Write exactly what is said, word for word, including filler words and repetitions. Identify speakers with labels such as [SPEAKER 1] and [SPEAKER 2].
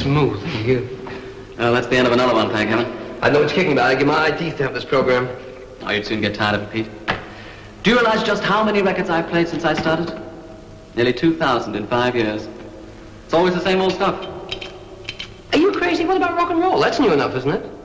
[SPEAKER 1] smooth, thank you.
[SPEAKER 2] Well, that's the end of another one, thank heaven.
[SPEAKER 1] I know it's kicking, but I give my eye teeth to have this program.
[SPEAKER 2] Oh, you'd soon get tired of it, Pete. Do you realize just how many records I've played since I started? Nearly two thousand in five years. It's always the same old stuff.
[SPEAKER 1] Are you crazy? What about rock and roll? That's new enough, isn't it?